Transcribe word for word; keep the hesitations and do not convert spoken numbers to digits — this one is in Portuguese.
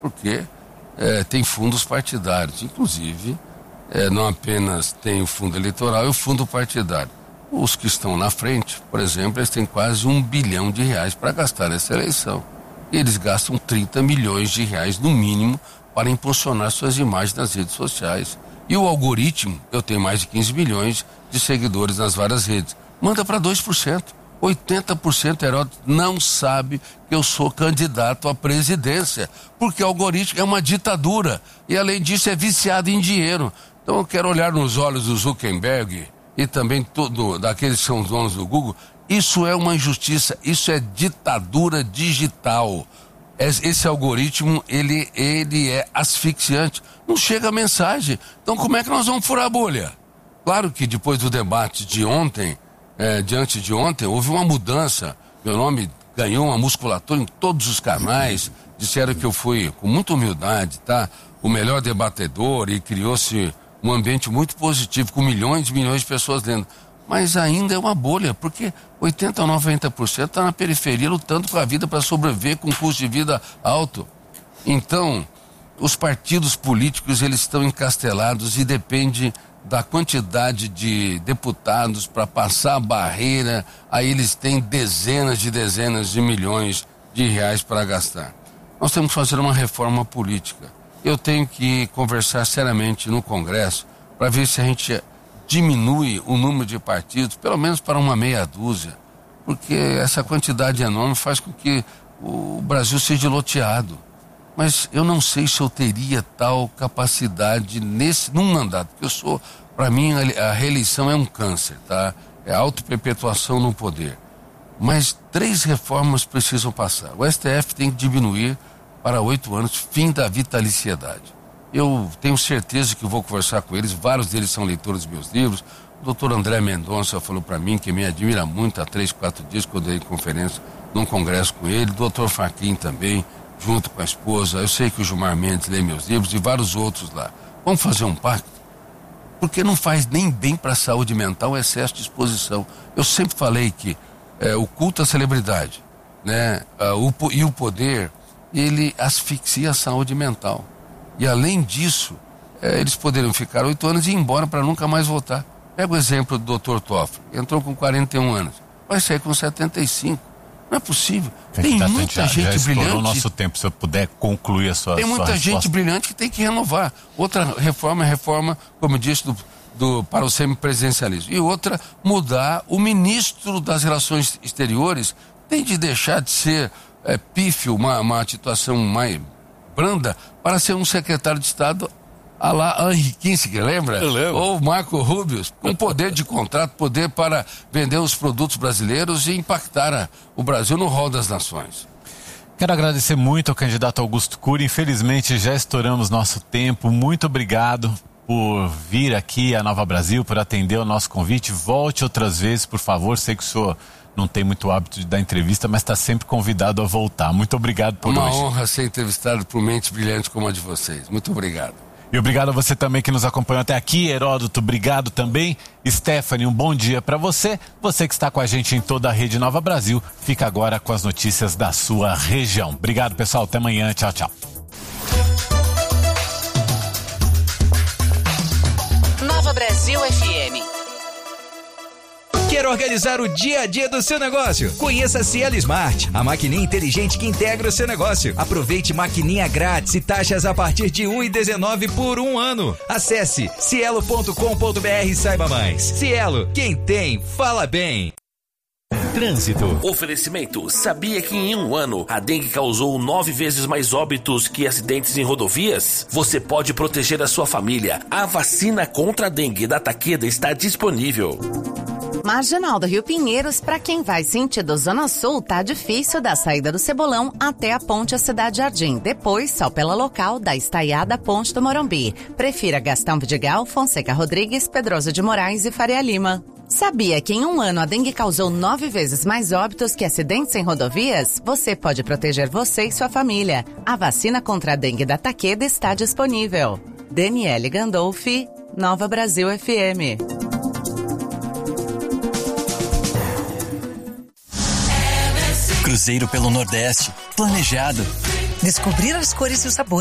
porque é, tem fundos partidários, inclusive é, não apenas tem o fundo eleitoral e o fundo partidário. Os que estão na frente, por exemplo, eles têm quase um bilhão de reais para gastar nessa eleição. E eles gastam trinta milhões de reais no mínimo para impulsionar suas imagens nas redes sociais. E o algoritmo, eu tenho mais de quinze milhões de seguidores nas várias redes, manda para dois por cento. oitenta por cento, Heródoto, não sabe que eu sou candidato à presidência, porque o algoritmo é uma ditadura e, além disso, é viciado em dinheiro. Então eu quero olhar nos olhos do Zuckerberg e também todo, daqueles que são os donos do Google. Isso é uma injustiça, isso é ditadura digital. Esse algoritmo, ele, ele é asfixiante. Não chega a mensagem. Então como é que nós vamos furar a bolha? Claro que depois do debate de ontem, é, diante de ontem, houve uma mudança. Meu nome ganhou uma musculatura em todos os canais. Disseram que eu fui, com muita humildade, tá? O melhor debatedor, e criou-se um ambiente muito positivo, com milhões e milhões de pessoas dentro. Mas ainda é uma bolha, porque oitenta ou noventa por cento está na periferia lutando com a vida para sobreviver com um custo de vida alto. Então, os partidos políticos, eles estão encastelados e depende da quantidade de deputados para passar a barreira. Aí eles têm dezenas de dezenas de milhões de reais para gastar. Nós temos que fazer uma reforma política. Eu tenho que conversar seriamente no Congresso para ver se a gente diminui o número de partidos, pelo menos para uma meia dúzia, porque essa quantidade enorme faz com que o Brasil seja loteado. Mas eu não sei se eu teria tal capacidade nesse, num mandato, porque eu sou, para mim, a reeleição é um câncer, tá? É autoperpetuação no poder. Mas três reformas precisam passar. O S T F tem que diminuir para oito anos, fim da vitaliciedade. Eu tenho certeza que vou conversar com eles, vários deles são leitores dos meus livros. O doutor André Mendonça falou para mim que me admira muito há três, quatro dias que eu dei conferência num congresso com ele. O doutor Fachin também, junto com a esposa. Eu sei que o Gilmar Mendes lê meus livros e vários outros lá. Vamos fazer um pacto? Porque não faz nem bem para a saúde mental o excesso de exposição. Eu sempre falei que é, o culto à celebridade, né, uh, o, e o poder, ele asfixia a saúde mental. E além disso, é, eles poderiam ficar oito anos e ir embora para nunca mais voltar. Pega o exemplo do doutor Toffoli. Entrou com quarenta e um anos. Vai sair com setenta e cinco. Não é possível. Tem tá, muita já, gente já brilhante. o nosso tempo, se eu puder concluir a sua Tem muita sua gente resposta. brilhante que tem que renovar. Outra reforma é reforma, como eu disse, do, do, para o semipresidencialismo. E outra, mudar o ministro das Relações Exteriores. Tem de deixar de ser é, pífio, uma, uma situação mais branda, para ser um secretário de Estado a lá Henry Kissinger, lembra? Eu lembro. Ou Marco Rubio, com poder de contrato, poder para vender os produtos brasileiros e impactar a, o Brasil no rol das nações. Quero agradecer muito ao candidato Augusto Cury. Infelizmente já estouramos nosso tempo. Muito obrigado por vir aqui a Nova Brasil, por atender o nosso convite. Volte outras vezes, por favor. Sei que o senhor não tem muito hábito de dar entrevista, mas está sempre convidado a voltar. Muito obrigado por Uma hoje. Uma honra ser entrevistado por mentes brilhantes como a de vocês. Muito obrigado. E obrigado a você também que nos acompanhou até aqui, Heródoto, obrigado também. Stephanie, um bom dia para você. Você que está com a gente em toda a Rede Nova Brasil, fica agora com as notícias da sua região. Obrigado, pessoal, até amanhã, tchau, tchau. Nova Brasil F M. Quer organizar o dia a dia do seu negócio? Conheça a Cielo Smart, a maquininha inteligente que integra o seu negócio. Aproveite maquininha grátis e taxas a partir de um real e dezenove centavos por um ano. Acesse cielo ponto com ponto br e saiba mais. Cielo, quem tem, fala bem. Trânsito. Oferecimento. Sabia que em um ano a dengue causou nove vezes mais óbitos que acidentes em rodovias? Você pode proteger a sua família. A vacina contra a dengue da Takeda está disponível. Marginal do Rio Pinheiros, para quem vai sentido Zona Sul, tá difícil da saída do Cebolão até a Ponte a Cidade Jardim. Depois, só pela local da estaiada Ponte do Morumbi. Prefira Gastão Vidigal, Fonseca Rodrigues, Pedroso de Moraes e Faria Lima. Sabia que em um ano a dengue causou nove vezes mais óbitos que acidentes em rodovias? Você pode proteger você e sua família. A vacina contra a dengue da Takeda está disponível. Daniele Gandolfi, Nova Brasil F M. Cruzeiro pelo Nordeste, planejado, Descobrir as cores e os sabores.